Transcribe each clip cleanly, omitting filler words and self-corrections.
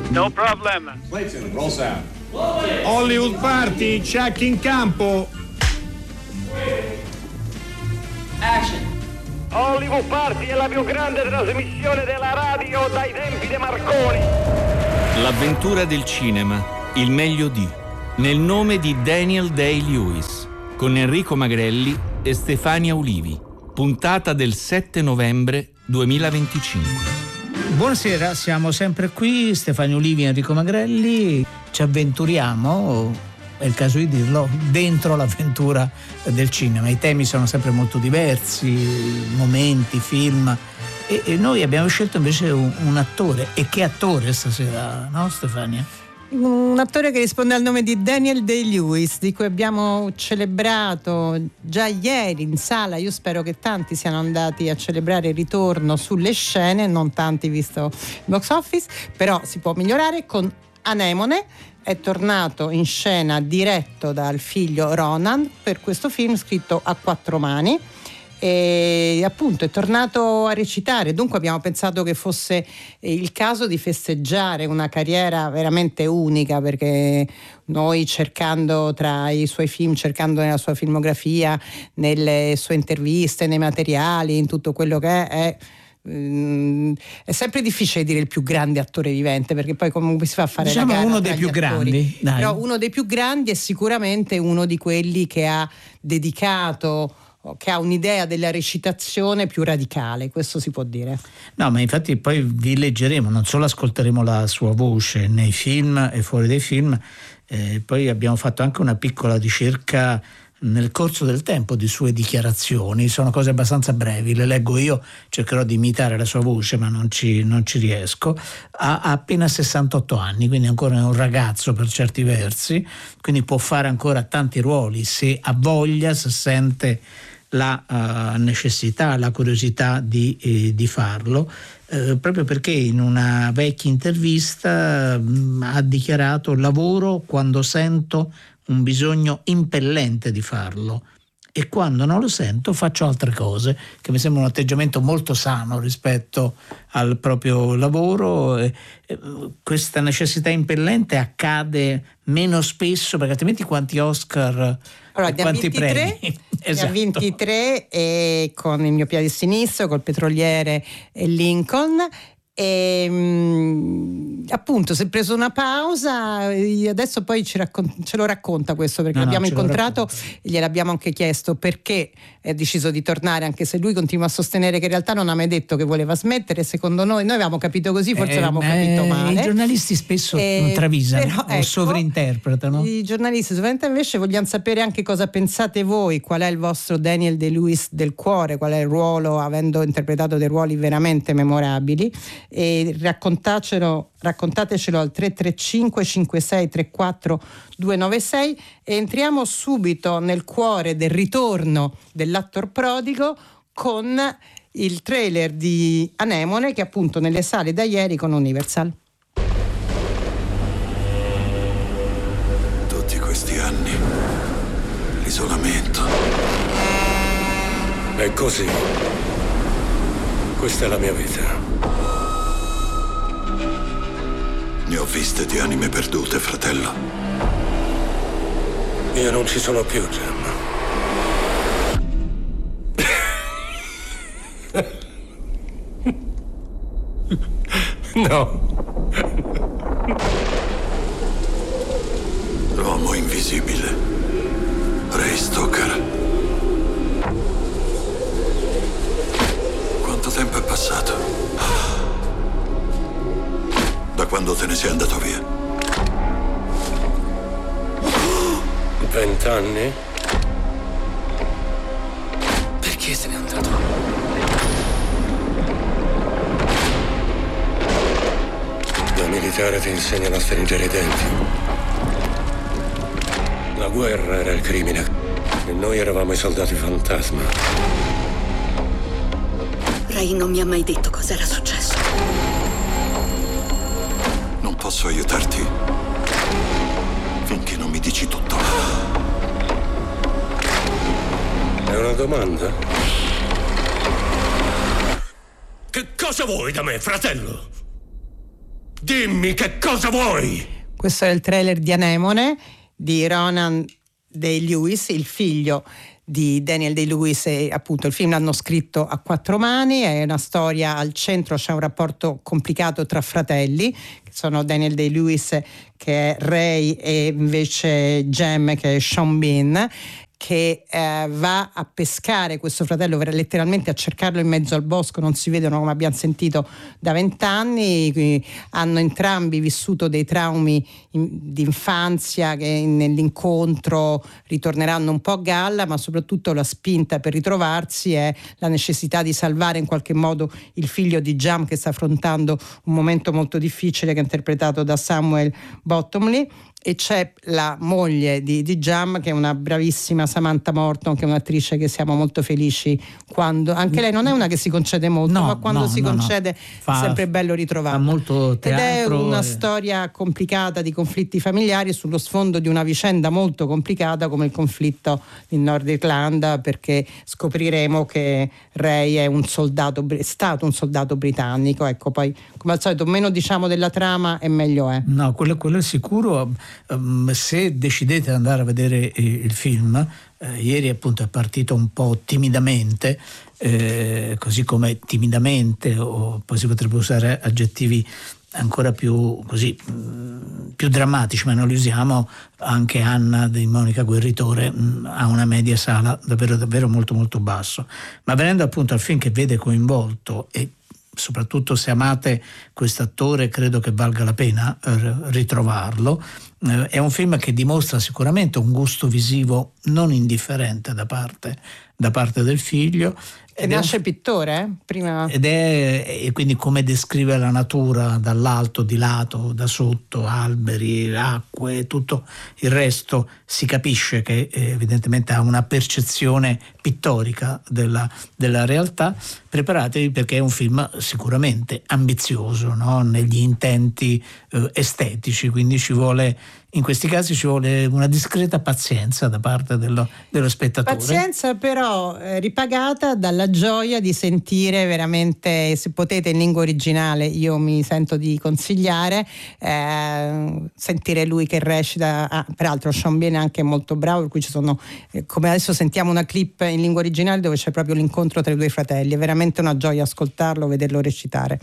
No problem. Clayton, roll sound. Hollywood Party, check in campo. Action. Hollywood Party è la più grande trasmissione della radio dai tempi di Marconi. L'avventura del cinema, il meglio di, nel nome di Daniel Day-Lewis, con Enrico Magrelli e Stefania Ulivi. Puntata del 7 novembre 2025. Buonasera, siamo sempre qui, Stefania Ulivi e Enrico Magrelli. Ci avventuriamo, è il caso di dirlo, dentro l'avventura del cinema. I temi sono sempre molto diversi, momenti, film, e noi abbiamo scelto invece un attore. E che attore stasera, no Stefania? Un attore che risponde al nome di Daniel Day-Lewis, di cui abbiamo celebrato già ieri in sala. Io spero che tanti siano andati a celebrare il ritorno sulle scene, non tanti visto il box office, però si può migliorare. Con Anemone è tornato in scena diretto dal figlio Ronan per questo film scritto a quattro mani. E appunto è tornato a recitare, dunque abbiamo pensato che fosse il caso di festeggiare una carriera veramente unica, perché noi, cercando tra i suoi film, cercando nella sua filmografia, nelle sue interviste, nei materiali, in tutto quello che è sempre difficile dire il più grande attore vivente, perché poi comunque si fa fare diciamo la gara uno dei più attori. grandi, dai. Però uno dei più grandi è sicuramente uno di quelli che ha dedicato, che ha un'idea della recitazione più radicale, questo si può dire. No, ma infatti poi vi leggeremo, non solo ascolteremo la sua voce nei film e fuori dai film, poi abbiamo fatto anche una piccola ricerca nel corso del tempo di sue dichiarazioni. Sono cose abbastanza brevi, le leggo io, cercherò di imitare la sua voce ma non ci riesco. Ha appena 68 anni, quindi ancora è un ragazzo per certi versi, quindi può fare ancora tanti ruoli se ha voglia, se sente la necessità, la curiosità di farlo, proprio perché in una vecchia intervista ha dichiarato: lavoro quando sento un bisogno impellente di farlo e quando non lo sento faccio altre cose, che mi sembra un atteggiamento molto sano rispetto al proprio lavoro. Questa necessità impellente accade meno spesso, perché altrimenti quanti Oscar, allora, quanti premi? Ne ha 23 e con Il mio piede sinistro, col Petroliere e Lincoln. E appunto si è preso una pausa, adesso poi ce lo racconta questo, perché l'abbiamo incontrato e gliel'abbiamo anche chiesto perché è deciso di tornare, anche se lui continua a sostenere che in realtà non ha mai detto che voleva smettere. Secondo noi avevamo capito così, forse avevamo capito male. I giornalisti spesso travisano o sovrainterpretano. I giornalisti invece vogliamo sapere anche cosa pensate voi, qual è il vostro Daniel Day-Lewis del cuore, qual è il ruolo, avendo interpretato dei ruoli veramente memorabili. E raccontatecelo al 335 56 34 296 e entriamo subito nel cuore del ritorno dell'attor prodigo con il trailer di Anemone, che è appunto nelle sale da ieri con Universal. Tutti questi anni, l'isolamento. È così. Questa è la mia vita. Ne ho viste di anime perdute, fratello. Io non ci sono più, Gemma. No. L'uomo invisibile. Ray Stoker. Quanto tempo è passato? Da quando te ne sei andato via? 20 anni? Perché se n'è andato? Da militare ti insegnano a stringere i denti. La guerra era il crimine e noi eravamo i soldati fantasma. Ray non mi ha mai detto cosa era successo. Non posso aiutarti finché non mi dici tutto. È una domanda? Che cosa vuoi da me, fratello? Dimmi che cosa vuoi! Questo è il trailer di Anemone di Ronan Day-Lewis, il figlio di Daniel Day-Lewis, e appunto il film l'hanno scritto a 4 mani. È una storia, al centro c'è un rapporto complicato tra fratelli, che sono Daniel Day-Lewis che è Ray e invece Jem che è Sean Bean, che va a pescare questo fratello, letteralmente a cercarlo in mezzo al bosco. Non si vedono, come abbiamo sentito, da 20 anni. Hanno entrambi vissuto dei traumi di infanzia che nell'incontro ritorneranno un po' a galla, ma soprattutto la spinta per ritrovarsi è la necessità di salvare in qualche modo il figlio di Jam, che sta affrontando un momento molto difficile, che è interpretato da Samuel Bottomley. E c'è la moglie di Jam, che è una bravissima Samantha Morton, che è un'attrice che siamo molto felici quando, anche lei non è una che si concede molto, ma quando si concede è sempre bello ritrovarla. Fa molto teatro. Ed è una storia complicata di conflitti familiari sullo sfondo di una vicenda molto complicata come il conflitto in Nord Irlanda, perché scopriremo che Ray è stato un soldato britannico. Ecco, poi come al solito meno diciamo della trama e meglio è. No, quello è sicuro. Se decidete di andare a vedere il film, ieri appunto è partito un po' timidamente, così come timidamente, o poi si potrebbe usare aggettivi ancora più drammatici, ma noi li usiamo. Anche Anna di Monica Guerritore ha una media sala davvero molto molto basso. Ma venendo appunto al film che vede coinvolto, e soprattutto se amate quest'attore credo che valga la pena ritrovarlo. È un film che dimostra sicuramente un gusto visivo non indifferente da parte del figlio. E nasce pittore, prima. E quindi come descrive la natura dall'alto, di lato, da sotto, alberi, acque, tutto il resto, si capisce che evidentemente ha una percezione pittorica della realtà. Preparatevi, perché è un film sicuramente ambizioso, no? Negli intenti estetici, quindi in questi casi ci vuole una discreta pazienza da parte dello spettatore. Pazienza però ripagata dalla gioia di sentire veramente, se potete in lingua originale, io mi sento di consigliare, sentire lui che recita, peraltro Sean Bean è anche molto bravo, per cui ci sono, come adesso sentiamo una clip in lingua originale dove c'è proprio l'incontro tra i due fratelli, è veramente una gioia ascoltarlo, vederlo recitare.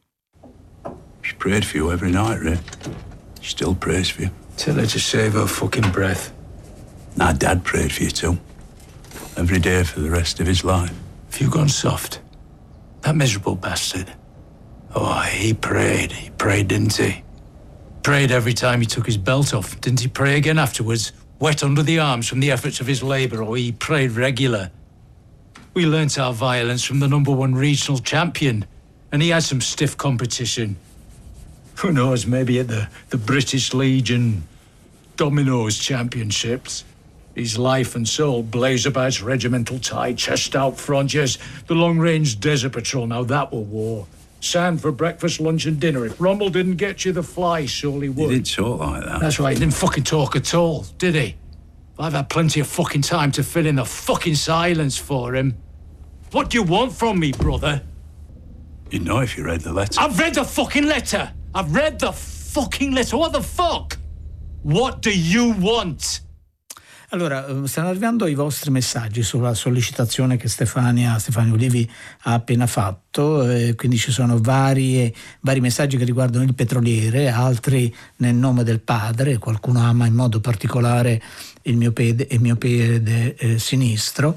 She prayed for you every night, Ray. She still prays for you. Tell her to save her fucking breath. My dad prayed for you too. Every day for the rest of his life. Have you gone soft? That miserable bastard. Oh, he prayed, didn't he? Prayed every time he took his belt off. Didn't he pray again afterwards? Wet under the arms from the efforts of his labour, or he prayed regular. We learnt our violence from the #1 regional champion, and he had some stiff competition. Who knows, maybe at the British Legion Dominoes Championships. His life and soul blaze about his regimental tie, chest out front, yes, the long-range desert patrol, now that were war. Sand for breakfast, lunch and dinner. If Rommel didn't get you the fly, surely would. He didn't talk like that. That's right, he didn't fucking talk at all, did he? I've had plenty of fucking time to fill in the fucking silence for him. What do you want from me, brother? You'd know if you read the letter. I've read the fucking letter! I've read the fucking letter. What the fuck? What do you want? Allora, stanno arrivando i vostri messaggi sulla sollecitazione che Stefania Olivi ha appena fatto, quindi ci sono vari messaggi che riguardano il petroliere, altri nel nome del padre, qualcuno ama in modo particolare il mio piede sinistro,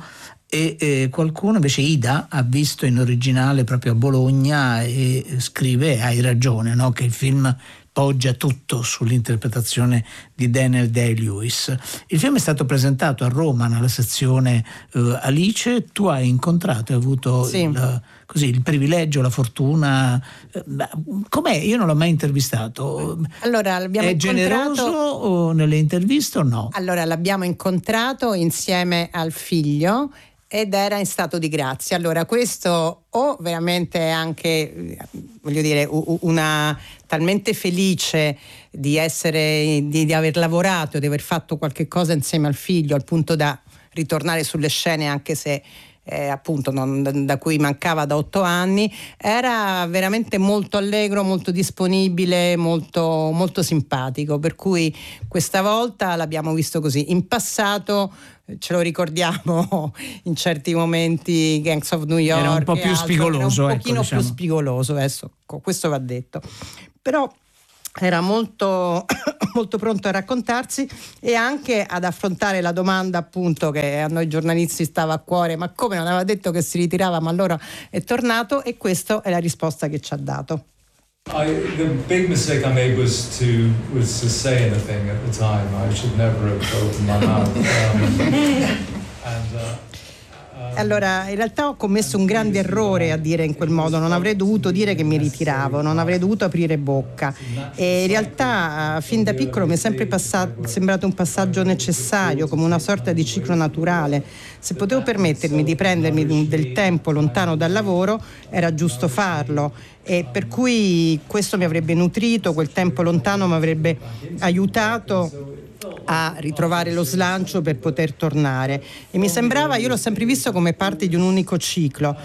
e qualcuno invece, Ida, ha visto in originale proprio a Bologna e scrive, hai ragione, no? Che il film poggia tutto sull'interpretazione di Daniel Day-Lewis. Il film è stato presentato a Roma nella sezione Alice. Tu hai incontrato, hai avuto il privilegio, la fortuna. Com'è? Io non l'ho mai intervistato. Allora, l'abbiamo È generoso nelle interviste o no? Allora, l'abbiamo incontrato insieme al figlio ed era in stato di grazia. Allora, questo veramente è anche, voglio dire, una talmente felice di aver lavorato, di aver fatto qualche cosa insieme al figlio, al punto da ritornare sulle scene, anche se appunto da cui mancava da 8 anni, era veramente molto allegro, molto disponibile, molto, molto simpatico, per cui questa volta l'abbiamo visto così. In passato ce lo ricordiamo in certi momenti, Gangs of New York, era un po' più spigoloso, era un pochino più spigoloso, questo va detto, però era molto molto pronto a raccontarsi e anche ad affrontare la domanda, appunto, che a noi giornalisti stava a cuore: ma come, non aveva detto che si ritirava, ma allora è tornato? E questa è la risposta che ci ha dato. The big mistake I made was to say anything at the time. I should never have opened my mouth. Allora, in realtà ho commesso un grande errore a dire in quel modo, non avrei dovuto dire che mi ritiravo, non avrei dovuto aprire bocca, e in realtà fin da piccolo mi è sempre sembrato un passaggio necessario, come una sorta di ciclo naturale. Se potevo permettermi di prendermi del tempo lontano dal lavoro, era giusto farlo, e per cui questo mi avrebbe nutrito, quel tempo lontano mi avrebbe aiutato a ritrovare lo slancio per poter tornare, e mi sembrava, io l'ho sempre visto come parte di un unico ciclo,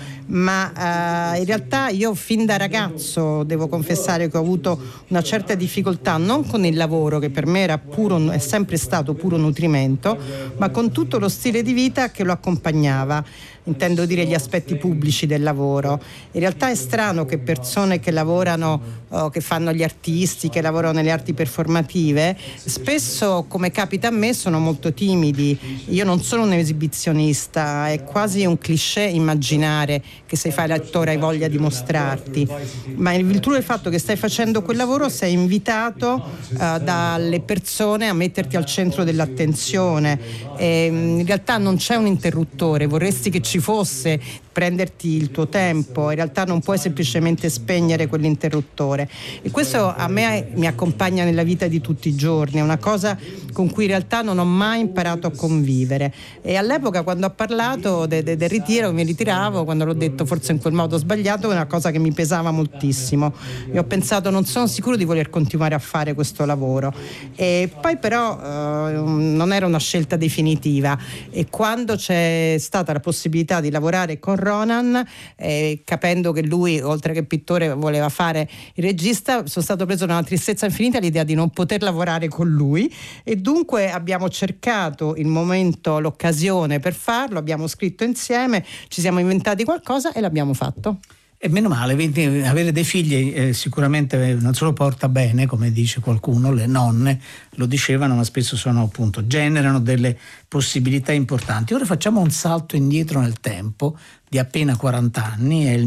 ma in realtà io fin da ragazzo devo confessare che ho avuto una certa difficoltà, non con il lavoro, che per me era è sempre stato puro nutrimento, ma con tutto lo stile di vita che lo accompagnava. Intendo dire gli aspetti pubblici del lavoro. In realtà è strano che persone che lavorano, che fanno gli artisti, che lavorano nelle arti performative, spesso, come capita a me, sono molto timidi. Io non sono un esibizionista, è quasi un cliché immaginare che se fai l'attore hai voglia di mostrarti, ma in virtù del fatto che stai facendo quel lavoro sei invitato dalle persone a metterti al centro dell'attenzione. In realtà non c'è un interruttore, vorresti che ci fosse, prenderti il tuo tempo, in realtà non puoi semplicemente spegnere quell'interruttore, e questo a me mi accompagna nella vita di tutti i giorni, è una cosa con cui in realtà non ho mai imparato a convivere, e all'epoca, quando ho parlato del ritiro, mi ritiravo, quando l'ho detto forse in quel modo sbagliato, è una cosa che mi pesava moltissimo, e ho pensato: non sono sicuro di voler continuare a fare questo lavoro, e poi però non era una scelta definitiva, e quando c'è stata la possibilità di lavorare con Ronan, capendo che lui, oltre che pittore, voleva fare il regista, sono stato preso da una tristezza infinita l'idea di non poter lavorare con lui, e dunque abbiamo cercato il momento, l'occasione per farlo, abbiamo scritto insieme, ci siamo inventati qualcosa e l'abbiamo fatto. E meno male, avere dei figli sicuramente non solo porta bene, come dice qualcuno, le nonne lo dicevano, ma spesso generano delle possibilità importanti. Ora facciamo un salto indietro nel tempo di appena 40 anni, è il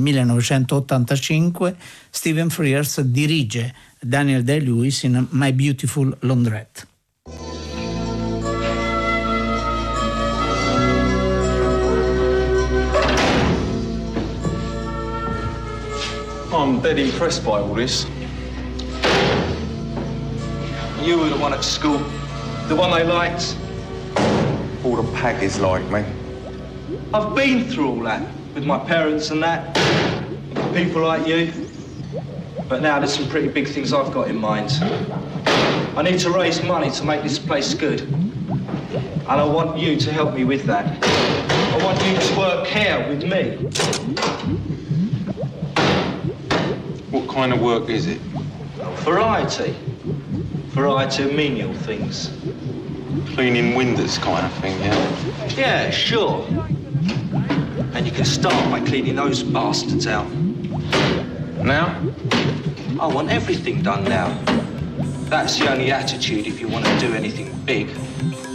1985, Stephen Frears dirige Daniel Day-Lewis in My Beautiful Laundrette. I'm dead impressed by all this. You were the one at school, the one they liked. All the paggies like me. I've been through all that with my parents and that, people like you. But now there's some pretty big things I've got in mind. I need to raise money to make this place good. And I want you to help me with that. I want you to work here with me. What kind of work is it? Variety. Variety of menial things. Cleaning windows kind of thing, yeah? Yeah, sure. And you can start by cleaning those bastards out. Now? I want everything done now. That's the only attitude if you want to do anything big.